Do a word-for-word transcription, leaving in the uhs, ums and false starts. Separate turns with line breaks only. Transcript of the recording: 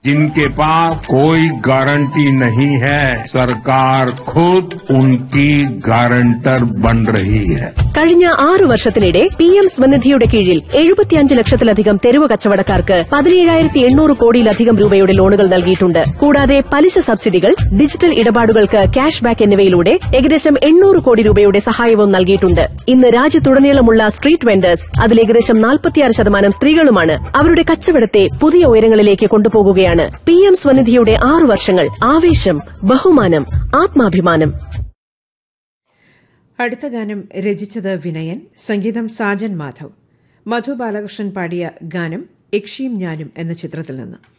जिनके पास कोई गारंटी नहीं है, सरकार खुद उनकी गारंटर बन रही है.
കഴിഞ്ഞ ആറു വർഷത്തിനിടെ പി എം സ്വനിധിയുടെ കീഴിൽ എഴുപത്തിയഞ്ച് ലക്ഷത്തിലധികം തെരുവ് കച്ചവടക്കാർക്ക് പതിനേഴായിരത്തി എണ്ണൂറ് കോടിയിലധികം രൂപയുടെ ലോണുകൾ നൽകിയിട്ടുണ്ട്. കൂടാതെ പലിശ സബ്സിഡികൾ, ഡിജിറ്റൽ ഇടപാടുകൾക്ക് ക്യാഷ് ബാക്ക് എന്നിവയിലൂടെ ഏകദേശം എണ്ണൂറ് കോടി രൂപയുടെ സഹായവും നൽകിയിട്ടുണ്ട്. ഇന്ന് രാജ്യത്തുടനീളമുള്ള സ്ട്രീറ്റ് വെൻഡേഴ്സ്, അതിൽ ഏകദേശം നാൽപ്പത്തിയാറ് ശതമാനം സ്ത്രീകളുമാണ്, അവരുടെ കച്ചവടത്തെ പുതിയ ഉയരങ്ങളിലേക്ക് കൊണ്ടുപോകുകയാണ്. പി എം സ്വനിധിയുടെ ആറു വർഷങ്ങൾ. ആവേശം, ബഹുമാനം, ആത്മാഭിമാനം.
അടുത്ത ഗാനം രചിച്ചത് വിനയൻ, സംഗീതം സാജൻ മാധവ്. മധു ബാലകൃഷ്ണൻ പാടിയ ഗാനം യക്ഷിയും ഞാനും എന്ന ചിത്രത്തിൽ നിന്ന്.